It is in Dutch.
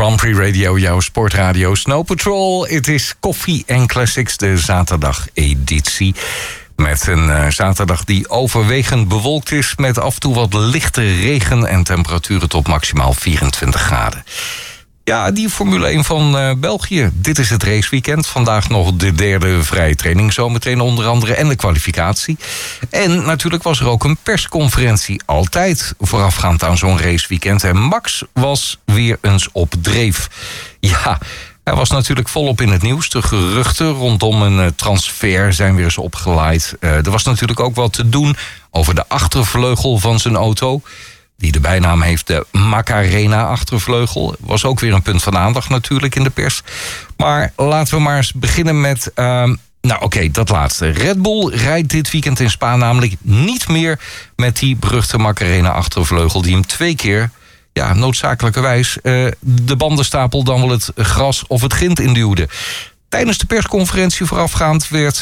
Grand Prix Radio, jouw sportradio. Snow Patrol, het is Koffie en Classics, de zaterdag-editie. Met een zaterdag die overwegend bewolkt is, met af en toe wat lichte regen en temperaturen tot maximaal 24 graden. Ja, die Formule 1 van België. Dit is het raceweekend. Vandaag nog de derde vrije training, zometeen onder andere, en de kwalificatie. En natuurlijk was er ook een persconferentie, altijd voorafgaand aan zo'n raceweekend. En Max was weer eens op dreef. Ja, hij was natuurlijk volop in het nieuws. De geruchten rondom een transfer zijn weer eens opgeleid. Er was natuurlijk ook wat te doen over de achtervleugel van zijn auto, die de bijnaam heeft de Macarena-achtervleugel. Was ook weer een punt van aandacht natuurlijk in de pers. Maar laten we maar eens beginnen met dat laatste. Red Bull rijdt dit weekend in Spa namelijk niet meer met die beruchte Macarena-achtervleugel, die hem 2 keer, noodzakelijkerwijs, de bandenstapel, dan wel het gras of het grind induwde. Tijdens de persconferentie voorafgaand werd